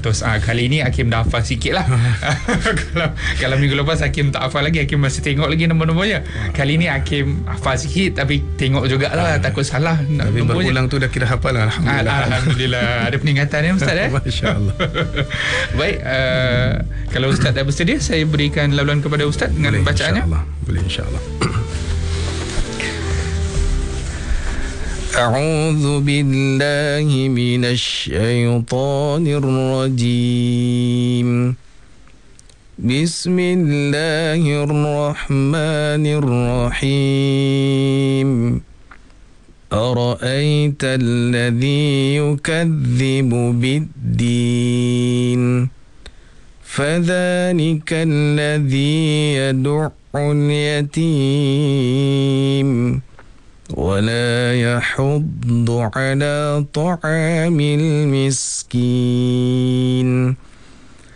Kali ni Hakim dah hafal sikit lah. kalau minggu lepas Hakim tak hafal lagi, Hakim masih tengok lagi nombor-nombornya. Kali ni Hakim hafal sikit, tapi tengok jugalah, takut salah tapi nombornya. berulang tu dah kira hafal lah. Alhamdulillah. Ada peningkatan ya Ustaz Masya-Allah. Baik, kalau Ustaz dah bersedia, saya berikan laluan kepada Ustaz dengan Boleh, bacaannya. Boleh, insya-Allah. A'udzu billahi minasyaitonir rajim. Bismillahirrahmanirrahim. أرأيت الذي يكذب بالدين فذلك الذي يدع اليتيم ولا يحض على طعام المسكين